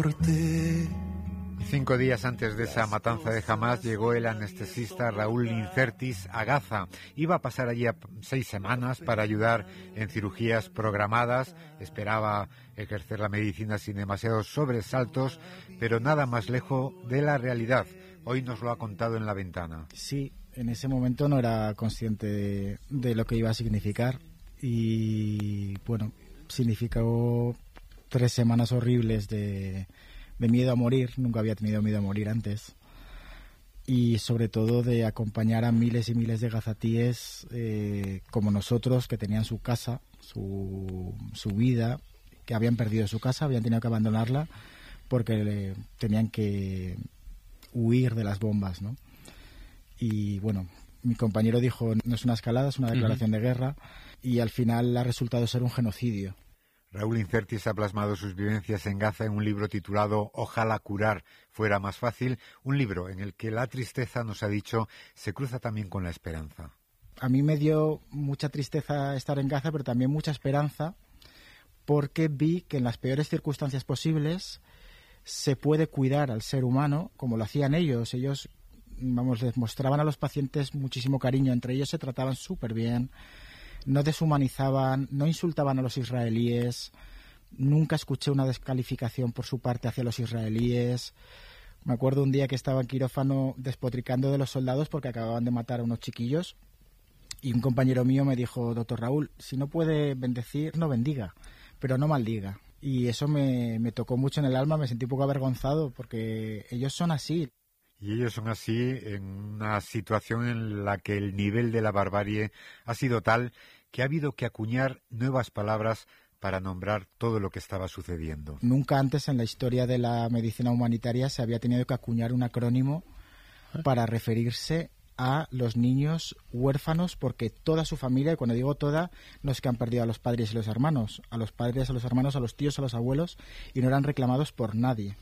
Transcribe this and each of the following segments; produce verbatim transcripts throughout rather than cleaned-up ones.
Cinco días antes de esa matanza de Hamás llegó el anestesista Raúl Incertis a Gaza. Iba a pasar allí a seis semanas para ayudar en cirugías programadas. Esperaba ejercer la medicina sin demasiados sobresaltos, pero nada más lejos de la realidad. Hoy nos lo ha contado en La Ventana. Sí, en ese momento no era consciente de, de lo que iba a significar. Y bueno, significó tres semanas horribles de... de miedo a morir. Nunca había tenido miedo a morir antes, y sobre todo de acompañar a miles y miles de gazatíes eh, como nosotros, que tenían su casa, su, su vida, que habían perdido su casa, habían tenido que abandonarla porque eh, tenían que huir de las bombas, ¿no? Y bueno, mi compañero dijo, no es una escalada, es una declaración uh-huh. de guerra, y al final ha resultado ser un genocidio. Raúl Incertis ha plasmado sus vivencias en Gaza en un libro titulado Ojalá curar fuera más fácil, un libro en el que la tristeza, nos ha dicho, se cruza también con la esperanza. A mí me dio mucha tristeza estar en Gaza, pero también mucha esperanza, porque vi que en las peores circunstancias posibles se puede cuidar al ser humano como lo hacían ellos. Ellos, vamos, les mostraban a los pacientes muchísimo cariño, entre ellos se trataban súper bien. No deshumanizaban, no insultaban a los israelíes, nunca escuché una descalificación por su parte hacia los israelíes. Me acuerdo un día que estaba en quirófano despotricando de los soldados porque acababan de matar a unos chiquillos, y un compañero mío me dijo, doctor Raúl, si no puede bendecir, no bendiga, pero no maldiga. Y eso me, me tocó mucho en el alma, me sentí un poco avergonzado porque ellos son así. Y ellos son así en una situación en la que el nivel de la barbarie ha sido tal que ha habido que acuñar nuevas palabras para nombrar todo lo que estaba sucediendo. Nunca antes en la historia de la medicina humanitaria se había tenido que acuñar un acrónimo para referirse a los niños huérfanos, porque toda su familia, y cuando digo toda, no es que han perdido a los padres y los hermanos, a los padres, a los hermanos, a los tíos, a los abuelos, y no eran reclamados por nadie.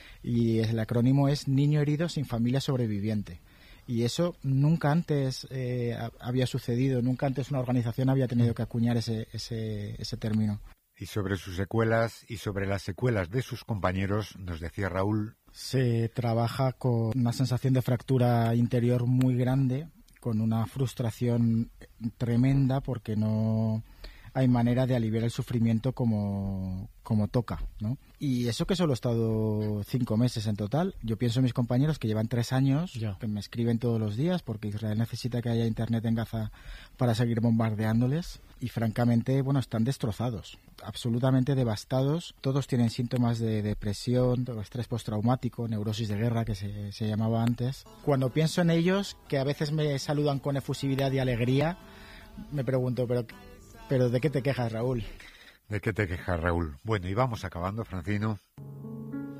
Y el acrónimo es Niño Herido Sin Familia Sobreviviente. Y eso nunca antes eh, había sucedido, nunca antes una organización había tenido que acuñar ese, ese, ese término. Y sobre sus secuelas y sobre las secuelas de sus compañeros, nos decía Raúl. Se trabaja con una sensación de fractura interior muy grande, con una frustración tremenda porque no hay manera de aliviar el sufrimiento como, como toca, ¿no? Y eso que solo he estado cinco meses en total. Yo pienso en mis compañeros que llevan tres años, ya. que me escriben todos los días porque Israel necesita que haya internet en Gaza para seguir bombardeándoles, y francamente, bueno, están destrozados, absolutamente devastados. Todos tienen síntomas de depresión, de estrés postraumático, neurosis de guerra, que se, se llamaba antes. Cuando pienso en ellos, que a veces me saludan con efusividad y alegría, me pregunto, pero ¿Pero de qué te quejas, Raúl? ¿De qué te quejas, Raúl? Bueno, y vamos acabando, Francino.